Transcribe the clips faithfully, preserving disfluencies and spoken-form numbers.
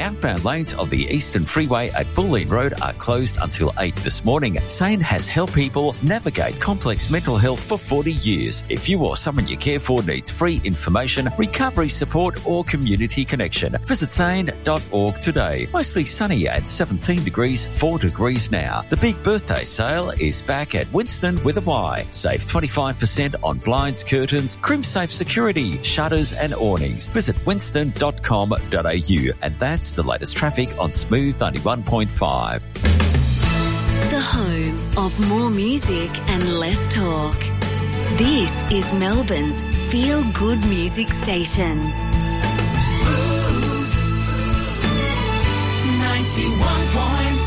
outbound lanes of the Eastern Freeway at Bulleen Road are closed until eight this morning. SANE has helped people navigate complex mental health for forty years. If you or someone you care for needs free information, recovery support or community connection, visit sane dot org today. Mostly sunny at seventeen degrees, four degrees now. The big birthday sale is back at Winston with a Y. Save twenty-five percent on blinds, curtains, CrimSafe security, shutters and awnings. Visit winston dot com dot a u. And that's the latest traffic on Smooth ninety-one point five. The home of more music and less talk. This is Melbourne's feel-good music station. Smooth ninety-one point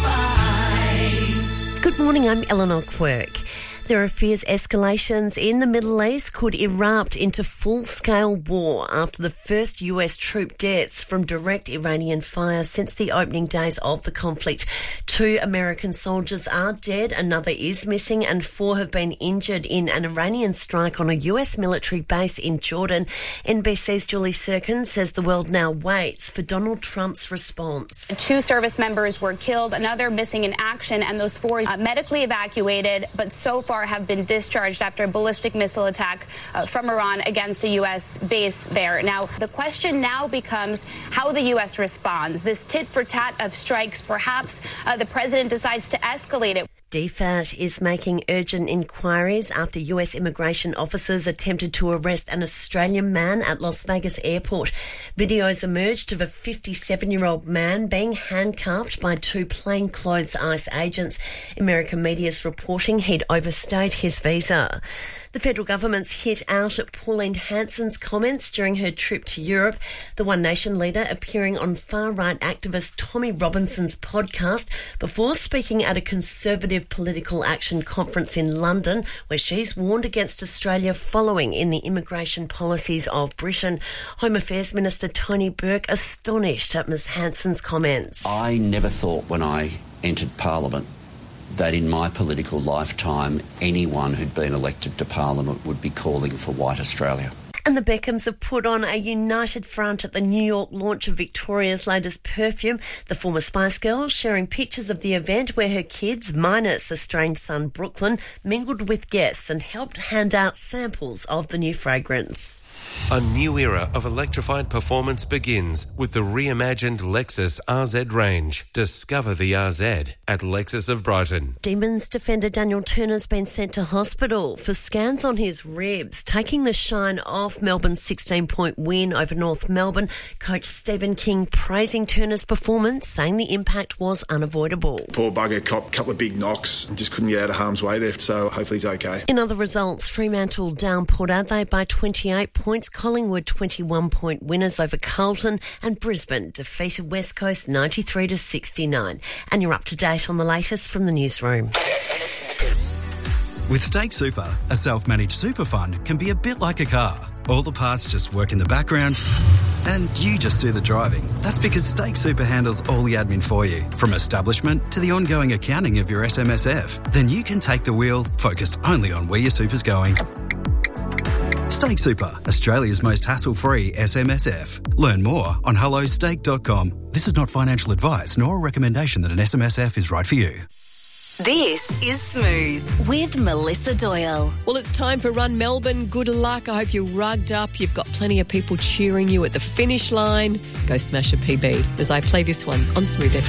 five. Good morning, I'm Eleanor Quirk. There are fears escalations in the Middle East could erupt into full-scale war after the first U S troop deaths from direct Iranian fire since the opening days of the conflict. Two American soldiers are dead, another is missing, and four have been injured in an Iranian strike on a U S military base in Jordan. N B C's Julie Sirkin says the world now waits for Donald Trump's response. Two service members were killed, another missing in action, and those four uh, medically evacuated, but so far have been discharged after a ballistic missile attack uh, from Iran against a U S base there. Now, the question now becomes how the U S responds. This tit-for-tat of strikes, perhaps uh, the president decides to escalate it. D F A T is making urgent inquiries after U S immigration officers attempted to arrest an Australian man at Las Vegas airport. Videos emerged of a fifty-seven-year-old man being handcuffed by two plainclothes ICE agents. American media's reporting he'd overstayed his visa. The federal government's hit out at Pauline Hanson's comments during her trip to Europe. The One Nation leader appearing on far-right activist Tommy Robinson's podcast before speaking at a Conservative Political Action conference in London, where she's warned against Australia following in the immigration policies of Britain. Home Affairs Minister Tony Burke astonished at Ms Hanson's comments. I never thought when I entered Parliament that in my political lifetime anyone who'd been elected to Parliament would be calling for white Australia. And the Beckhams have put on a united front at the New York launch of Victoria's latest perfume. The former Spice Girls sharing pictures of the event where her kids, minus estranged son Brooklyn, mingled with guests and helped hand out samples of the new fragrance. A new era of electrified performance begins with the reimagined Lexus R Z range. Discover the R Z at Lexus of Brighton. Demons defender Daniel Turner's been sent to hospital for scans on his ribs, taking the shine off Melbourne's sixteen-point win over North Melbourne. Coach Stephen King praising Turner's performance, saying the impact was unavoidable. Poor bugger copped a couple of big knocks and just couldn't get out of harm's way there, so hopefully he's okay. In other results, Fremantle down Port Adelaide by twenty-eight points. Collingwood twenty-one-point winners over Carlton, and Brisbane defeated West Coast ninety-three to sixty-nine. And you're up to date on the latest from the newsroom. With Stake Super, a self-managed super fund can be a bit like a car. All the parts just work in the background and you just do the driving. That's because Stake Super handles all the admin for you, from establishment to the ongoing accounting of your S M S F. Then you can take the wheel, focused only on where your super's going. Stake Super, Australia's most hassle-free S M S F. Learn more on hello stake dot com. This is not financial advice nor a recommendation that an S M S F is right for you. This is Smooth with Melissa Doyle. Well, it's time for Run Melbourne. Good luck. I hope you're rugged up. You've got plenty of people cheering you at the finish line. Go smash a P B as I play this one on Smooth F M.